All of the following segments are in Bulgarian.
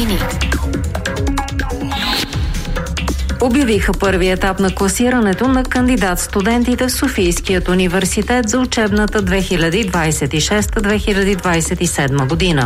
новини. Обявиха първи етап на класирането на кандидат-студентите в Софийският университет за учебната 2026-2027 година.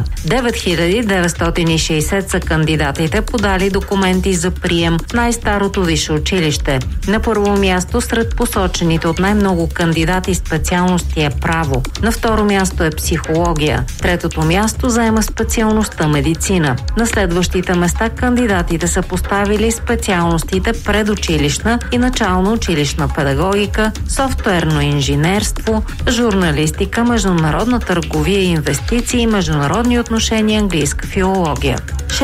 9960 са кандидатите, подали документи за прием в най-старото висше училище. На първо място сред посочените от най-много кандидати специалности е право. На второ място е психология. Третото място заема специалността медицина. На следващите места кандидатите са поставили специалностите предучилищна и начално училищна педагогика, софтуерно инженерство, журналистика, международна търговия и инвестиции, международни отношения, английска филология.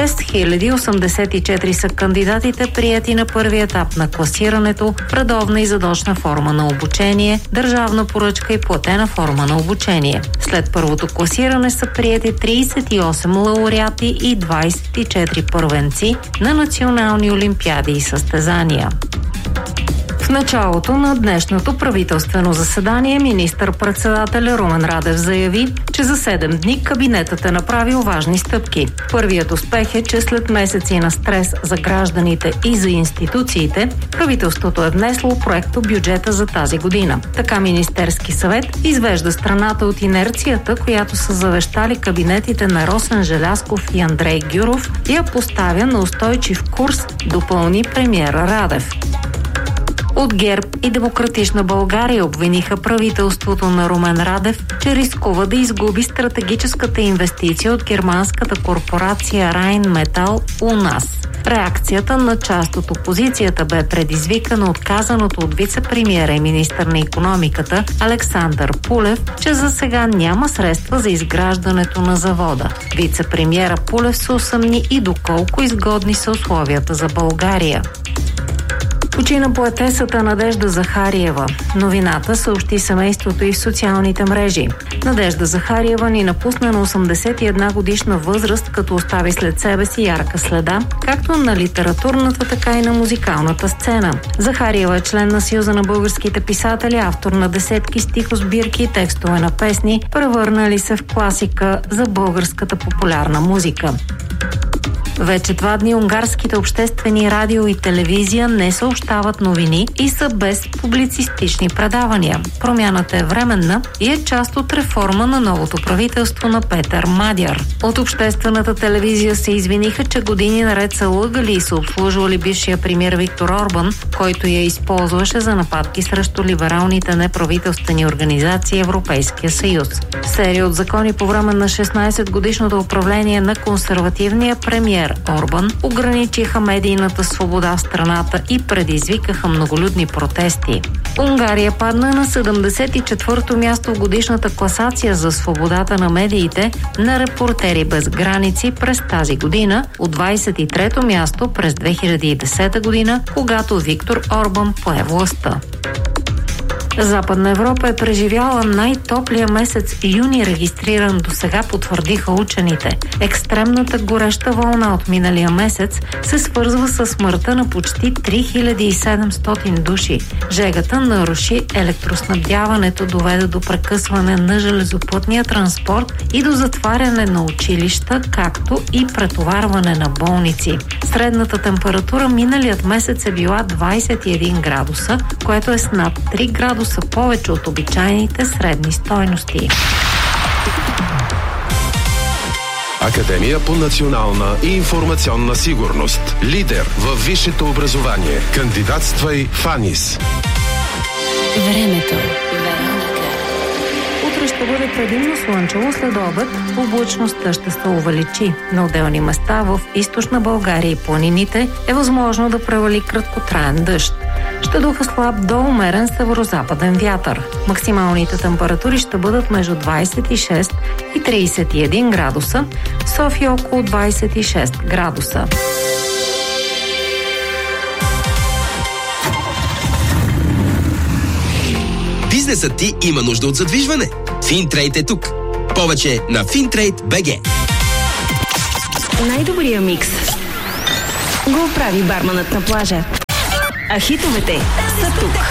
6084 са кандидатите, приети на първи етап на класирането, редовна и задочна форма на обучение, държавна поръчка и платена форма на обучение. След първото класиране са приети 38 лауреати и 24 първенци на национални олимпиади и състезания. В началото на днешното правителствено заседание министър-председателя Румен Радев заяви, че за 7 дни кабинетът е направил важни стъпки. Първият успех е, че след месеци на стрес за гражданите и за институциите, правителството е внесло проекто бюджета за тази година. Така Министерски съвет извежда страната от инерцията, която са завещали кабинетите на Росен Желязков и Андрей Гюров, и я поставя на устойчив курс, допълни премиера Радев. От ГЕРБ и Демократична България обвиниха правителството на Румен Радев, че рискува да изгуби стратегическата инвестиция от германската корпорация Райнметал у нас. Реакцията на част от опозицията бе предизвикана от казаното от вице-премиера и министър на икономиката Александър Пулев, че за сега няма средства за изграждането на завода. Вице-премиера Пулев се усъмни и доколко изгодни са условията за България. Почина поетесата Надежда Захариева. Новината съобщи семейството и в социалните мрежи. Надежда Захариева ни напусна на 81 годишна възраст, като остави след себе си ярка следа, както на литературната, така и на музикалната сцена. Захариева е член на Съюза на българските писатели, автор на десетки стихосбирки и текстове на песни, превърнали се в класика за българската популярна музика. Вече 2 дни унгарските обществени радио и телевизия не съобщават новини и са без публицистични предавания. Промяната е временна и е част от реформа на новото правителство на Петър Мадяр. От обществената телевизия се извиниха, че години наред са лъгали и са обслужвали бившия премиер Виктор Орбан, който я използваше за нападки срещу либералните неправителствени организации Европейския съюз. Серия от закони по време на 16-годишното управление на консервативния премиер Орбан ограничиха медийната свобода в страната и предизвикаха многолюдни протести. Унгария падна на 74-то място в годишната класация за свободата на медиите на Репортери без граници през тази година, от 23-то място през 2010 година, когато Виктор Орбан пое властта. Западна Европа е преживяла най-топлия месец юни, регистриран досега, потвърдиха учените. Екстремната гореща вълна от миналия месец се свързва с смъртта на почти 3700 души. Жегата наруши електроснабдяването, доведе до прекъсване на железопътния транспорт и до затваряне на училища, както и претоварване на болници. Средната температура миналият месец е била 21 градуса, което е с над 3 градуса повече от обичайните средни стойности. Академия по национална и информационна сигурност. Лидер във висшето образование. Кандидатствай в АНИС. Времето. Утре ще бъде предимно слънчево, след обед облачността ще се увеличи. На отделни места в източна България и планините е възможно да превали краткотраен дъжд. Ще духа слаб до умерен северозападен вятър. Максималните температури ще бъдат между 26 и 31 градуса, в София около 26 градуса. Бизнесът ти има нужда от задвижване. Финтрейд е тук. Повече на Fintrade.bg. Най-добрия микс го прави барманът на плажа. А хитовете са тук.